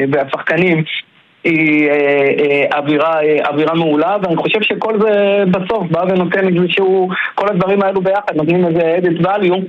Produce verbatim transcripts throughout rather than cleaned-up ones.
והשחקנים היא אווירה, אווירה מעולה, ואני חושב שכל זה בסוף בא ונותן איזשהו, כל הדברים האלו ביחד נותנים איזה added value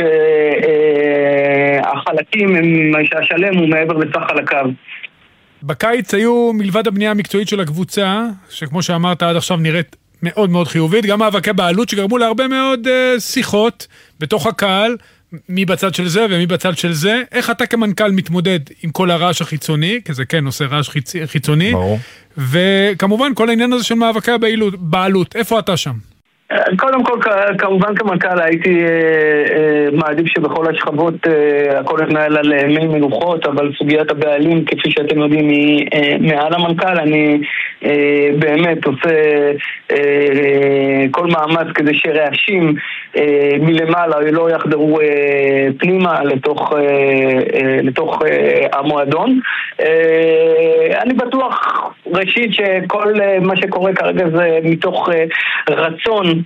שהחלקים, שהשלם הוא מעבר לסך חלקיו. בקיץ היו מלבד הבנייה המקצועית של הקבוצה, שכמו שאמרת עד עכשיו נראית מאוד מאוד חיובית, גם מאבקי בעלות שגרמו להרבה מאוד uh, שיחות בתוך הקהל, מי בצד של זה ומי בצד של זה. איך אתה כמנכ"ל מתמודד עם כל הרעש החיצוני, כי זה כן עושה רעש חיצ... חיצוני, ברור. וכמובן כל העניין הזה של מאבקי הבעלות, בעלות, איפה אתה שם? קודם כל, כמובן כמנכ"ל הייתי מעדיף שבכל השכבות הכל התנהל על מי מנוחות, אבל סוגיית הבעלים, כפי שאתם יודעים, היא מעל המנכ"ל. אני באמת עושה כל מאמץ כדי שרעשים מלמעלה לא יחדרו פנימה לתוך, לתוך המועדון. אני בטוח ראשית שכל מה שקורה כרגע זה מתוך רצון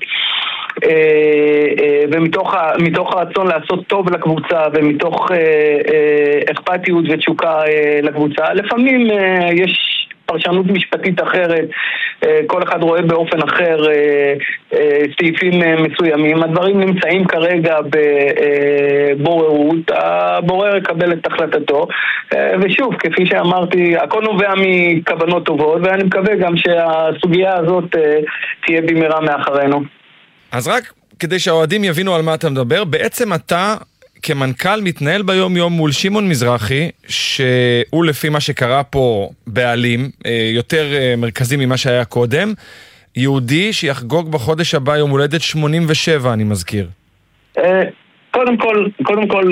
ומתוך מתוך הרצון לעשות טוב לקבוצה ומתוך אכפתיות ותשוקה לקבוצה. לפעמים יש פרשנות משפטית אחרת, כל אחד רואה באופן אחר סעיפים מסוימים. הדברים נמצאים כרגע בבוררות, הבורר יקבל את החלטתו, ושוב, כפי שאמרתי, הכל נובע מכוונות טובות, ואני מקווה גם שהסוגיה הזאת תהיה במהרה מאחרינו. אז רק כדי שהאוהדים יבינו על מה אתה מדבר, בעצם אתה כמנכ"ל מתנהל ביום יום מול שמעון מזרחי, שהוא לפי מה שקרה פה בעלים, יותר מרכזי ממה שהיה קודם, יהודי שיחגוג בחודש הבא יום הולדת שמונים ושבע, אני מזכיר. קודם כל, קודם כל,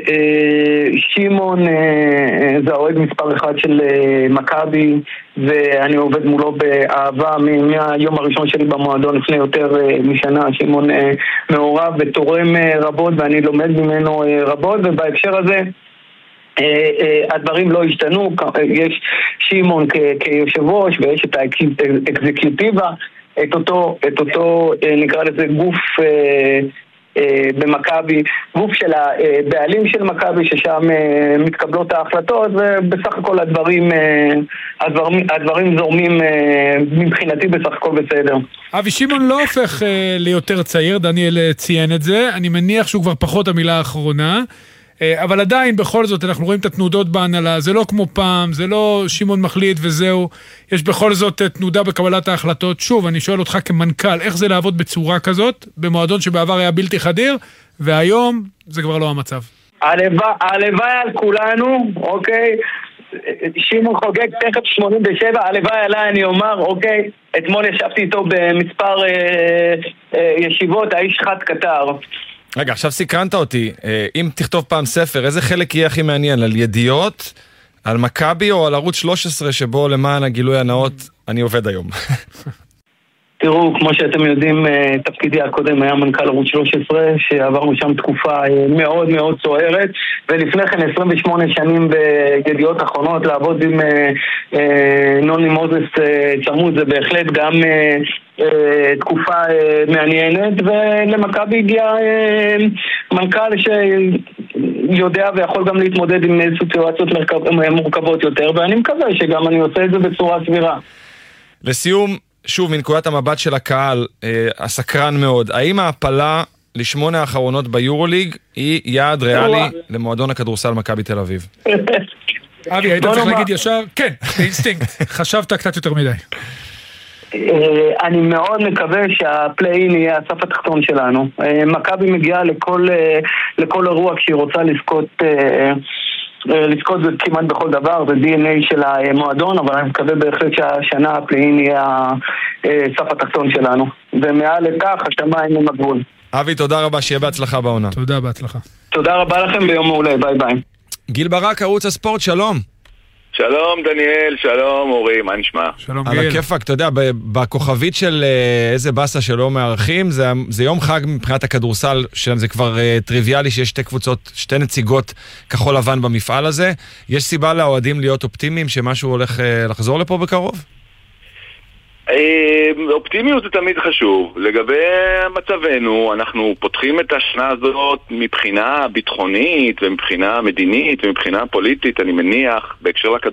שמעון זה האוהד מספר אחד של מכבי, ואני עובד מולו באהבה מהיום הראשון שלי במועדון לפני יותר משנה. שמעון מעורב ותורם רבות, ואני לומד ממנו רבות, ובהקשר הזה הדברים לא השתנו. יש שמעון כיושב ראש, ויש את האקזקיוטיבה, את אותו, את אותו נקרא לזה גוף במכבי, גוף של הבעלים של מכבי, ששם מתקבלות ההחלטות, ובסך הכל הדברים הדברים, הדברים זורמים מבחינתי בסך הכל בסדר. אבי, שמעון לא הופך ליותר צעיר, דניאל ציין את זה, אני מניח שהוא כבר פחות המילה האחרונה, אבל עדיין בכל זאת אנחנו רואים את התנודות בהנהלה, זה לא כמו פעם, זה לא שמעון מחליט וזהו, יש בכל זאת תנודה בקבלת ההחלטות. שוב, אני שואל אותך כמנכ"ל, איך זה לעבוד בצורה כזאת, במועדון שבעבר היה בלתי חדיר, והיום זה כבר לא המצב. הלוואי על כולנו, אוקיי, שמעון חוגג תכף שמונים ושבע, הלוואי עליי אני אומר, אוקיי, אתמול ישבתי איתו במספר אה, אה, ישיבות, האיש חד קטר. רגע, עכשיו סקרנת אותי, אם תכתוב פעם ספר, איזה חלק יהיה הכי מעניין? על ידיעות, על מכבי או על ערוץ שלוש עשרה שבו למען הגילוי הנאות אני עובד היום? תראו, כמו שאתם יודעים, תפקידי הקודם היה מנכ"ל ערוץ שלוש עשרה, שעברנו שם תקופה מאוד מאוד סוערת, ולפני כן עשרים ושמונה שנים בידיעות אחרונות, לעבוד עם נוני מוזס צמוד, זה בהחלט גם תקופה מעניינת, ולמכבי הגיע מנכ"ל שיודע ויכול גם להתמודד עם סיטואציות מורכבות יותר, ואני מקווה שגם אני עושה את זה בצורה סבירה. לסיום, שוב, מנקודת המבט של הקהל, הסקרן מאוד, האם ההפלה לשמונה האחרונות ביורוליג היא יעד ריאלי למועדון הכדורסל מכבי תל אביב? אבי, היית צריך להגיד ישר, כן, אינסטינקט, חשבת קצת יותר מדי. אני מאוד מקווה שהפליין יהיה הסף התחתון שלנו. מכבי מגיעה לכל, לכל אירוע כשהיא רוצה לזכות, לזכות כמעט בכל דבר, זה די אן איי של המועדון, אבל אני מקווה בהחלט שהשנה הפליין יהיה הסף התחתון שלנו. ומעל לכך, השמיים הם הגבול. אבי, תודה רבה, שיהיה בהצלחה בעונה. תודה, בהצלחה. תודה רבה לכם ביום מעולה, ביי ביי. גיל ברק, ערוץ הספורט, שלום. שלום דניאל, שלום אורי, מה נשמע? שלום גיל. על הכיפק, אתה יודע, בכוכבית של איזה בסה שלא מארחים, זה, זה יום חג מבחינת הכדורסל, שזה כבר טריוויאלי שיש שתי קבוצות, שתי נציגות כחול לבן במפעל הזה. יש סיבה לאוהדים להיות אופטימיים שמשהו הולך לחזור לפה בקרוב? אופטימיות זה תמיד חשוב. לגבי מצבנו, אנחנו פותחים את השנה הזאת מבחינה ביטחונית ומבחינה מדינית ומבחינה פוליטית, אני מניח, בהקשר לכדורסל